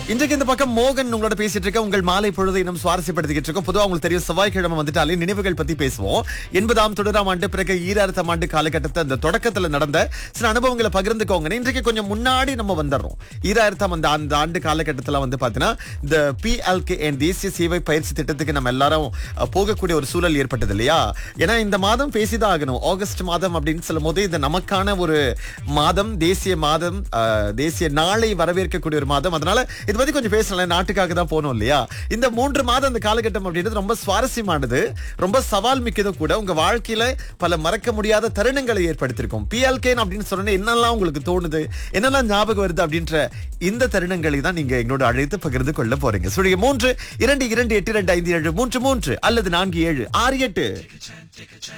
இன்றைக்கு இந்த பக்கம் மோகன் உங்களோட பேசிட்டு இருக்க. உங்கள் மாலை பொழுது இன்னும் சுவாரஸ்யப்படுத்திக்கிட்டு இருக்கோம். பொதுவா உங்களுக்கு தெரியும், செவ்வாய்க்கிழமை வந்துட்டாலே நினைவுகள் பத்தி பேசுவோம். 80ஆம் 90ஆம் ஆண்டு பிறகு 2000ஆம் ஆண்டு காலகட்டத்தை அந்த தொடக்கத்துல நடந்த சில அனுபவங்களை பகிர்ந்துக்கோங்க. இன்றைக்கு கொஞ்சம் முன்னாடி நம்ம வந்துடுறோம். 2000ஆம் அந்த ஆண்டு காலகட்டத்துல வந்து பாத்தீங்கன்னா இந்த PLKN தேசிய சேவை பயிற்சி திட்டத்துக்கு நம்ம எல்லாரும் போகக்கூடிய ஒரு சூழல் ஏற்பட்டது இல்லையா? ஏன்னா இந்த மாதம் பேசிதான் ஆகணும். ஆகஸ்ட் மாதம் அப்படின்னு சொல்லும் போது இது நமக்கான ஒரு மாதம், தேசிய மாதம், தேசிய நாளை வரவேற்கக்கூடிய ஒரு மாதம். அதனால இது பத்தி கொஞ்சம் பேசலாம். நாட்டுக்காக தான் போனோம் இல்லையா? இந்த 3 மாதம் அந்த காலகட்டம் அப்படின்றது ரொம்ப சுவாரஸ்யமானது, ரொம்ப சவால் மிக்கதும் கூட. உங்க வாழ்க்கையில பல மறக்க முடியாத தருணங்களை ஏற்படுத்திருக்கும். PLKN அப்படின்னு சொன்னோன்னே என்னெல்லாம் உங்களுக்கு தோணுது, என்னெல்லாம் ஞாபகம் வருது அப்படின்ற இந்த தருணங்களை தான் நீங்க எங்களோட அழைத்து பகிர்ந்து கொள்ள போறீங்க. 3 2 2 8 2 5 7 3 3 அல்லது 4 7 6 8.